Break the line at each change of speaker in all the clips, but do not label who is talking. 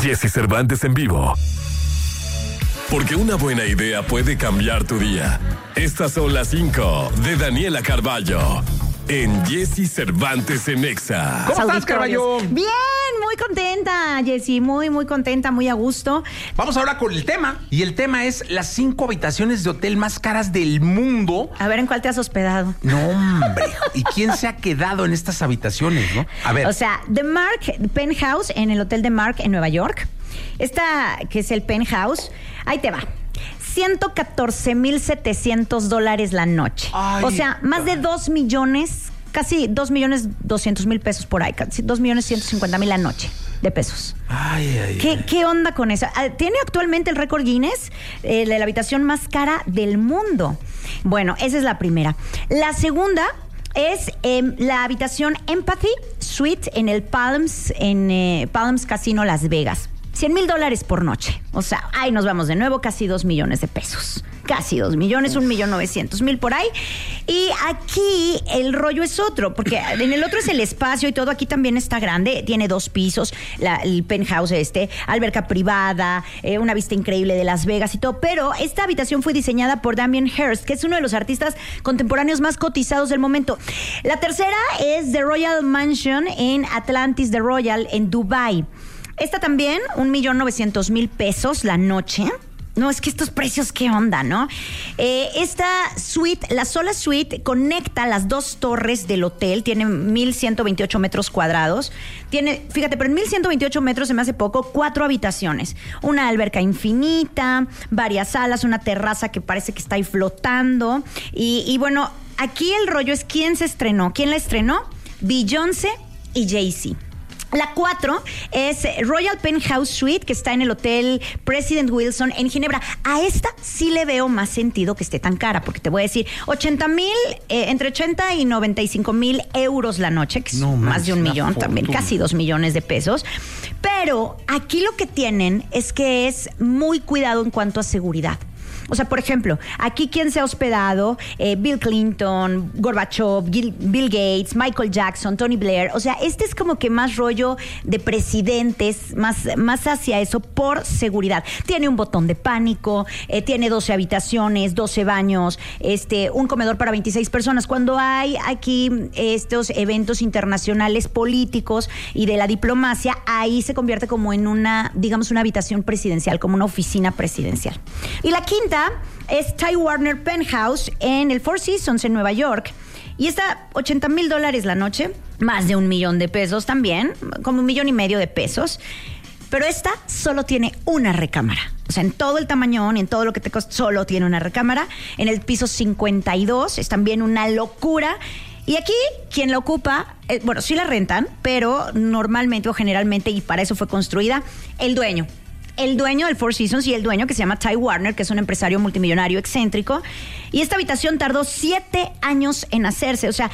Jesse Cervantes en vivo. Porque una buena idea puede cambiar tu día. Estas son las 5 de Daniela Carballo en Jesse Cervantes en Exa.
¿Cómo estás, Carballo?
Bien, muy contenta, Jessy, muy contenta, muy a gusto.
Vamos ahora con el tema. Y el tema es las 5 habitaciones de hotel más caras del mundo.
A ver, ¿en cuál te has hospedado?
No, hombre. ¿Y quién se ha quedado en estas habitaciones, no? A ver.
O sea, The Mark Penthouse, en el hotel The Mark en Nueva York. Esta, que es el Penthouse, ahí te va. $114,700 la noche.
Ay,
o sea, más de 2 millones, casi 2,200,000 pesos por ahí, casi 2,150,000 la noche de pesos. ¿Qué onda con eso? Tiene actualmente el récord Guinness de la habitación más cara del mundo. Bueno, esa es la primera. La segunda es la habitación Empathy Suite en el Palms Casino Las Vegas. $100,000 por noche. O sea, ahí nos vamos de nuevo, casi 2 millones de pesos. Casi 2 millones, 1,900,000 por ahí. Y aquí el rollo es otro, porque en el otro es el espacio y todo. Aquí también está grande, tiene 2 pisos, el penthouse alberca privada, una vista increíble de Las Vegas y todo. Pero esta habitación fue diseñada por Damien Hirst, que es uno de los artistas contemporáneos más cotizados del momento. La tercera es The Royal Mansion en Atlantis The Royal en Dubai. Esta también, 1,900,000 pesos la noche. No, es que estos precios, ¿qué onda, no? Esta suite, la sola suite, conecta las 2 torres del hotel. Tiene 1,128 metros cuadrados. Tiene, fíjate, pero en 1,128 metros se me hace poco, 4 habitaciones. Una alberca infinita, varias salas, una terraza que parece que está ahí flotando. Y bueno, aquí el rollo es quién se estrenó. ¿Quién la estrenó? Beyoncé y Jay-Z. La 4 es Royal Penthouse Suite, que está en el Hotel President Wilson en Ginebra. A esta sí le veo más sentido que esté tan cara, porque te voy a decir, 80,000, entre 80 y 95,000 euros la noche, que es más de 1 millón también, casi 2 millones de pesos. Pero aquí lo que tienen es que es muy cuidado en cuanto a seguridad. O sea, por ejemplo, aquí ¿quién se ha hospedado? Bill Clinton, Gorbachev, Bill Gates, Michael Jackson, Tony Blair. O sea, este es como que más rollo de presidentes, más hacia eso por seguridad. Tiene un botón de pánico, tiene 12 habitaciones, 12 baños, un comedor para 26 personas. Cuando hay aquí estos eventos internacionales políticos y de la diplomacia, ahí se convierte como en una, digamos, una habitación presidencial, como una oficina presidencial. Y la quinta es Ty Warner Penthouse en el Four Seasons en Nueva York. Y está $80,000 la noche, más de 1 millón de pesos también, como 1,5 millones de pesos. Pero esta solo tiene una recámara. O sea, en todo el tamañón y en todo lo que te costó, solo tiene una recámara. En el piso 52 es también una locura. Y aquí, quien la ocupa, bueno, sí la rentan, pero normalmente o generalmente, y para eso fue construida, el dueño del Four Seasons y el dueño, que se llama Ty Warner, que es un empresario multimillonario excéntrico. Y esta habitación tardó 7 años en hacerse. O sea,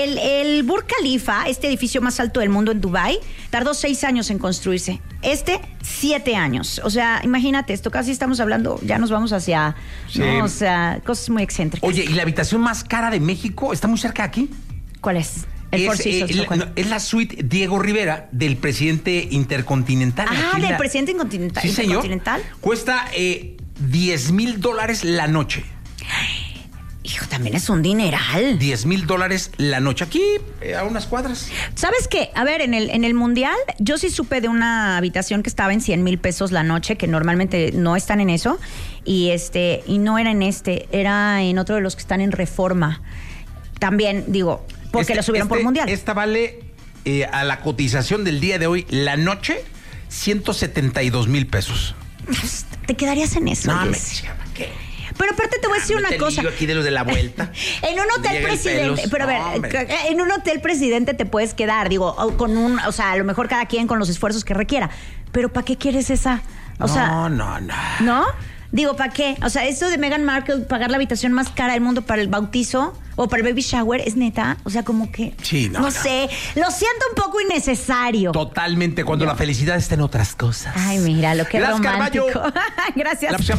el Burj Khalifa, este edificio más alto del mundo en Dubái, tardó 6 años en construirse. 7 años. O sea, imagínate, esto casi estamos hablando, ya nos vamos hacia, sí, ¿no? O sea, cosas muy excéntricas.
Oye, ¿y la habitación más cara de México está muy cerca de aquí?
¿Cuál es? El Four Seasons,
es la suite Diego Rivera del presidente intercontinental.
Del presidente intercontinental.
Sí, señor. Cuesta $10,000 la noche.
Hijo, también es un dineral.
$10,000 la noche. Aquí, a unas cuadras.
¿Sabes qué? A ver, en el Mundial, yo sí supe de una habitación que estaba en 100,000 pesos la noche, que normalmente no están en eso. Y no era en era en otro de los que están en Reforma. También, digo, porque lo subieron por Mundial.
Esta vale, a la cotización del día de hoy, la noche, 172,000 pesos.
¿Te quedarías en eso?
No,
¿qué? Pero aparte te voy a decir una cosa.
Aquí de los de la vuelta.
En un hotel presidente, pero a ver, en un hotel presidente te puedes quedar, digo, o sea, a lo mejor cada quien con los esfuerzos que requiera. Pero ¿para qué quieres esa? O sea,
no.
¿No? Digo, ¿para qué? O sea, esto de Meghan Markle, pagar la habitación más cara del mundo para el bautizo o para el baby shower, ¿es neta? O sea, como que...
Sí,
no sé, lo siento un poco innecesario.
Totalmente, cuando la felicidad está en otras cosas.
Ay, mira, lo que romántico.
Carballo.
Gracias.